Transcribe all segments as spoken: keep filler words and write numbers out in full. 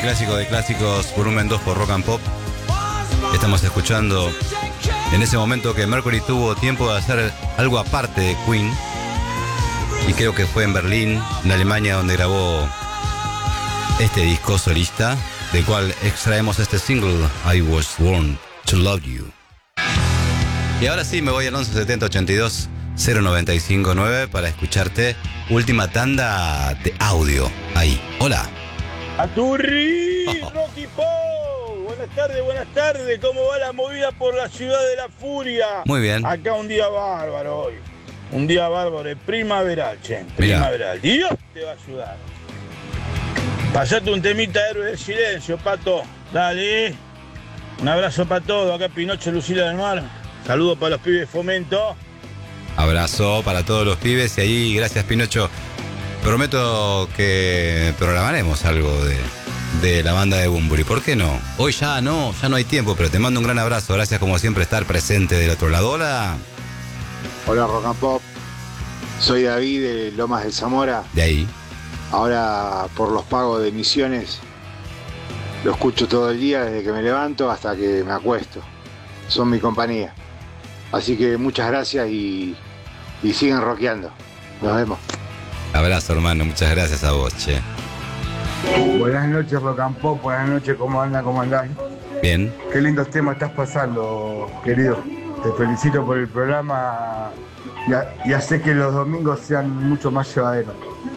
clásico de clásicos, volumen dos por Rock and Pop. Estamos escuchando en ese momento que Mercury tuvo tiempo de hacer algo aparte de Queen. Y creo que fue en Berlín, en Alemania, donde grabó este disco solista, del cual extraemos este single, I Was Born to Love You. Y ahora sí me voy al once setenta ochenta y dos cero noventa y cinco nueve para escucharte última tanda de audio. Ahí, hola. Aturri, oh. Rocky Pop. Buenas tardes, buenas tardes. ¿Cómo va la movida por la ciudad de la furia? Muy bien. Acá un día bárbaro hoy. Un día bárbaro, es primaveral, che. Primaveral. Dios te va a ayudar. Pasate un temita de Héroe del Silencio, Pato. Dale. Un abrazo para todos. Acá Pinocho, Lucila del Mar. Saludos para los pibes de Fomento. Abrazo para todos los pibes. Y ahí, gracias Pinocho. Prometo que programaremos algo de, de la banda de Bunbury. ¿Por qué no? Hoy ya no, ya no hay tiempo, pero te mando un gran abrazo. Gracias como siempre estar presente del otro lado. Hola. Hola Rock and Pop. Soy David de Lomas de Zamora. De ahí. Ahora por los pagos de emisiones lo escucho todo el día desde que me levanto hasta que me acuesto. Son mi compañía. Así que muchas gracias y, y siguen rockeando. Nos vemos. Abrazo hermano, muchas gracias a vos, che. Buenas noches Rock and Pop, buenas noches, ¿cómo anda? ¿Cómo andás? Bien. Qué lindos temas estás pasando, querido. Te felicito por el programa y, y hace que los domingos sean mucho más llevaderos.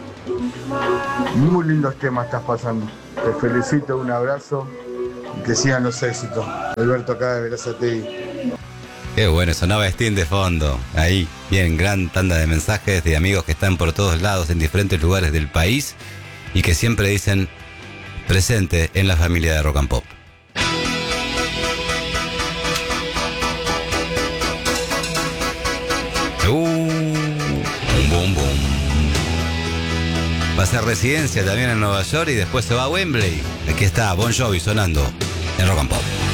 Muy lindos temas estás pasando. Te felicito, un abrazo y que sigan los éxitos. Alberto acá de Verazategui. Qué bueno, sonaba Steam de fondo. Ahí, bien, gran tanda de mensajes de amigos que están por todos lados en diferentes lugares del país y que siempre dicen presente en la familia de Rock and Pop. Uh, boom, boom, boom. Va a hacer residencia también en Nueva York y después se va a Wembley. Aquí está Bon Jovi sonando en Rock and Pop.